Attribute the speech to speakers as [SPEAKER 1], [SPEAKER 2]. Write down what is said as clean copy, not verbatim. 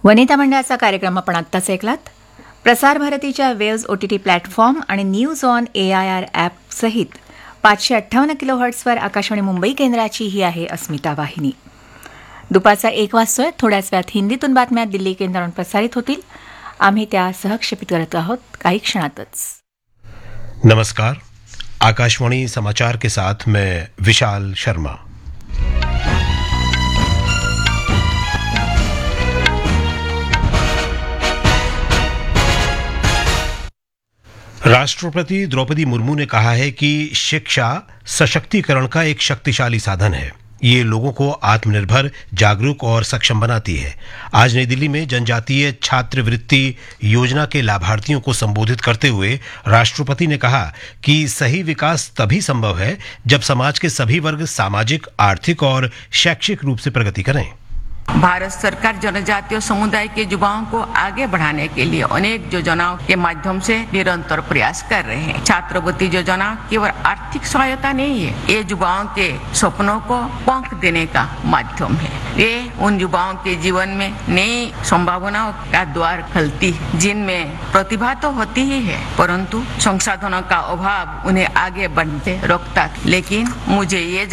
[SPEAKER 1] वनिता मंडळाचा कार्यक्रम आपण आत्ताच ऐकलात. प्रसार भारतीच्या वेव्ज OTT प्लॅटफॉर्म आणि न्यूज ऑन AIR ॲप सहित 558 किलोहर्ट्झवर आकाशवाणी मुंबई केंद्राची ही आहे अस्मिता वाहिनी. दुपारचा 1 वाजतोय. थोड्याच वेळात हिंदीतून बातम्या दिल्ली केंद्रावरून प्रसारित होतील. आम्ही त्या सहक्षेपित करत आहोत काही क्षणातच.
[SPEAKER 2] नमस्कार, आकाशवाणी समाचार के साथ मैं विशाल शर्मा. राष्ट्रपति द्रौपदी मुर्मू ने कहा है कि शिक्षा सशक्तिकरण का एक शक्तिशाली साधन है. ये लोगों को आत्मनिर्भर, जागरूक और सक्षम बनाती है. आज नई दिल्ली में जनजातीय छात्रवृत्ति योजना के लाभार्थियों को संबोधित करते हुए राष्ट्रपति ने कहा कि सही विकास तभी संभव है जब समाज के सभी वर्ग सामाजिक, आर्थिक और शैक्षिक रूप से प्रगति करें.
[SPEAKER 3] भारत सरकार जनजातीय समुदाय के युवाओं को आगे बढ़ाने के लिए अनेक योजनाओं के माध्यम से निरंतर प्रयास कर रहे हैं. छात्रवृत्ति योजना केवल आर्थिक सहायता नहीं है, ये युवाओं के सपनों को पंख देने का माध्यम है. ये उन युवाओं के जीवन में नई संभावनाओं का द्वार खोलती है, जिनमें प्रतिभा तो होती ही है परंतु संसाधनों का अभाव उन्हें आगे बढ़ते रोकता. लेकिन मुझे ये